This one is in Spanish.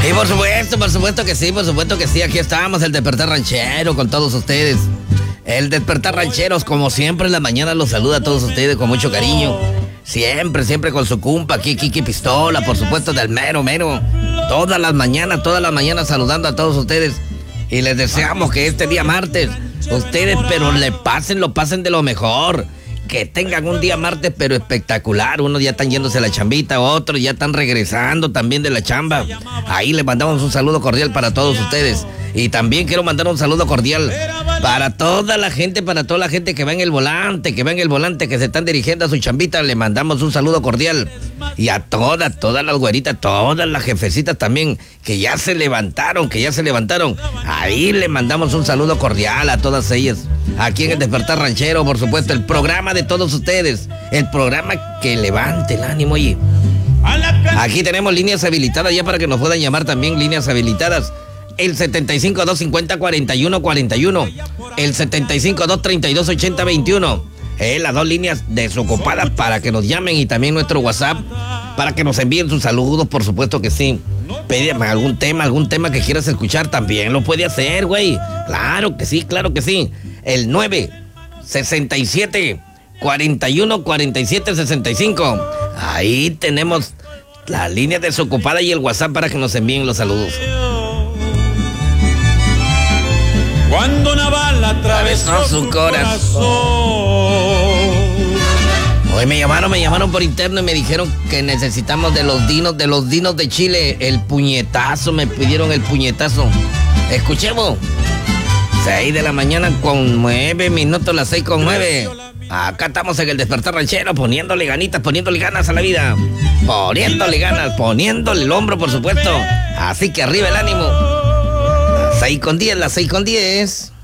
Y por supuesto que sí, aquí estamos, el Despertar Ranchero con todos ustedes. El Despertar Rancheros, como siempre en la mañana, los saluda a todos ustedes con mucho cariño. Siempre con su compa aquí, Kiki Pistola, por supuesto, del mero. Todas las mañanas saludando a todos ustedes. Y les deseamos que este día martes, ustedes, pero lo pasen de lo mejor. Que tengan un día martes, pero espectacular. Unos ya están yéndose a la chambita, otros ya están regresando también de la chamba. Ahí les mandamos un saludo cordial para todos ustedes. Y también quiero mandar un saludo cordial para toda la gente que va en el volante, que se están dirigiendo a su chambita. Le mandamos un saludo cordial. Y a todas las güeritas, todas las jefecitas también, que ya se levantaron. Ahí le mandamos un saludo cordial a todas ellas. Aquí en el Despertar Ranchero, por supuesto, el programa de todos ustedes. El programa que levante el ánimo, oye. Aquí tenemos líneas habilitadas ya para que nos puedan llamar también, líneas habilitadas. El 75-250-4141. El 75-232-8021. Las dos líneas desocupadas para que nos llamen, y también nuestro WhatsApp para que nos envíen sus saludos, por supuesto que sí. Pídeme algún tema que quieras escuchar, también lo puede hacer, güey. Claro que sí. El 967-41-47-65. Ahí tenemos la línea desocupada y el WhatsApp para que nos envíen los saludos. Cuando una bala atravesó su corazón. Hoy me llamaron por interno y me dijeron que necesitamos de los dinos de Chile. El puñetazo, me pidieron el puñetazo. Escuchemos. 6 de la mañana con 9 minutos, las 6:09. Acá estamos en el Despertar Ranchero, poniéndole ganas a la vida. Poniéndole el hombro, por supuesto. Así que arriba el ánimo. Las 6:10.